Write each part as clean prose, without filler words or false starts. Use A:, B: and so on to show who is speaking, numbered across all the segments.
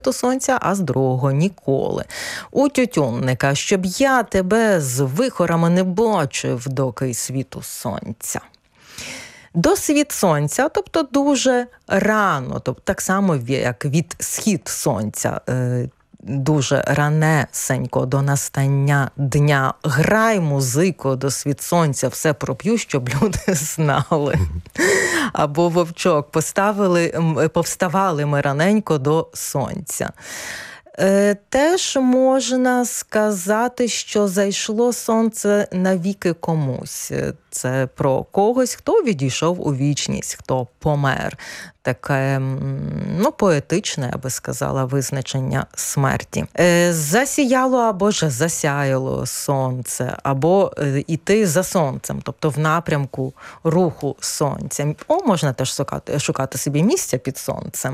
A: до сонця, а з другого – ніколи. У тютюнника, щоб я тебе з вихорами не бачив, доки й світу сонця. До світ сонця, тобто дуже рано, тобто так само, як від схід сонця, дуже ранесенько до настання дня. Грай музику до світ сонця, все проп'ю, щоб люди знали. Або вовчок, повставали ми раненько до сонця. Теж можна сказати, що зайшло сонце навіки комусь. Це про когось, хто відійшов у вічність, хто помер. Таке, поетичне, я би сказала, визначення смерті. Засіяло або ж засяяло сонце, або іти за сонцем, тобто в напрямку руху сонця. Можна теж шукати собі місця під сонцем.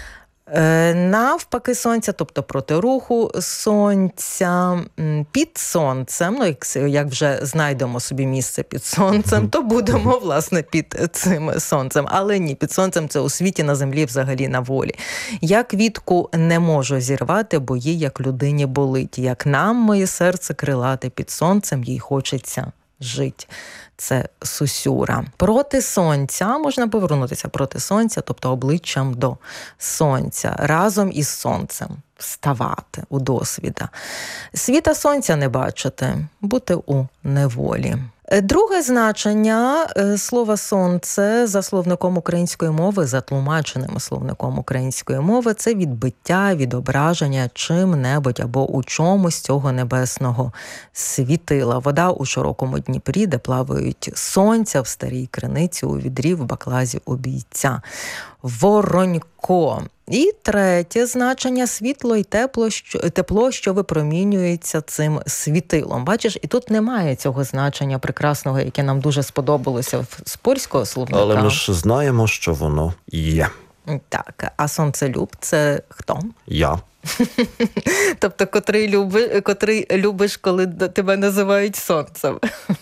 A: Навпаки сонця, тобто проти руху сонця, під сонцем, як вже знайдемо собі місце під сонцем, то будемо, власне, під цим сонцем. Але ні, під сонцем це у світі, на землі, взагалі на волі. Я квітку не можу зірвати, бо їй, як людині, болить. Як нам, моє серце крилате, під сонцем їй хочеться жить. Це Сусюра. Проти сонця, можна повернутися проти сонця, тобто обличчям до сонця, разом із сонцем вставати у досвіда. Світа сонця не бачити, бути у неволі. Друге значення слова «сонце» за словником української мови, за тлумаченим словником української мови, це відбиття, відображення чим-небудь або у чомусь цього небесного світила. Вода у широкому Дніпрі, де плавають сонця, в старій криниці, у відрі, в баклазі у бійця. Воронько. І третє значення – світло і тепло, що випромінюється цим світилом. Бачиш, і тут немає цього значення прекрасного, яке нам дуже сподобалося з польського словника.
B: Але ми ж знаємо, що воно є.
A: Так, а сонцелюб – це хто?
B: Я.
A: Тобто, котрий любиш, коли тебе називають сонцем.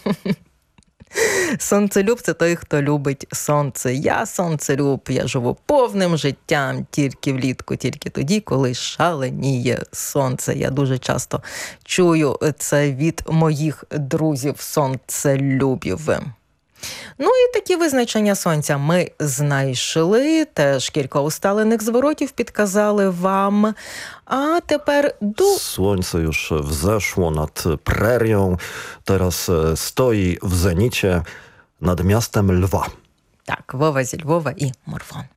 A: Сонцелюб – це той, хто любить сонце. Я сонцелюб, я живу повним життям, тільки влітку, тільки тоді, коли шаленіє сонце. Я дуже часто чую це від моїх друзів сонцелюбів. І такі визначення сонця ми знайшли, теж кілька усталених зворотів підказали вам. A тепер
B: Słońce już wzeszło nad prerią, teraz stoi w zenicie nad miastem Lwa.
A: Tak, Wowa zі Lwowa i Morfon.